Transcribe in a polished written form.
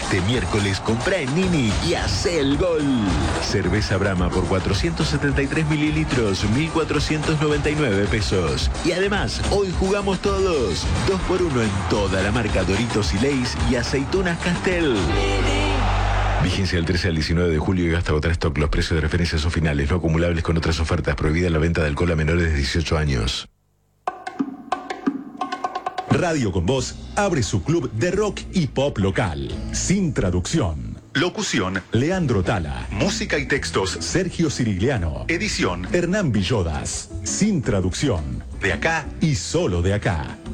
Este miércoles comprá en Nini y hacé el gol. Cerveza Brahma por 473 mililitros, 1.499 pesos. Y además, hoy jugamos todos. 2x1 en toda la marca Doritos y Lay's y aceitunas Castel. Vigencia del 13 al 19 de julio y hasta agotar stock. Los precios de referencia son finales, no acumulables con otras ofertas. Prohibida la venta de alcohol a menores de 18 años. Radio Con Voz abre su club de rock y pop local, sin traducción. Locución, Leandro Tala. Música y textos, Sergio Cirigliano. Edición, Hernán Villodas. Sin traducción. De acá y solo de acá.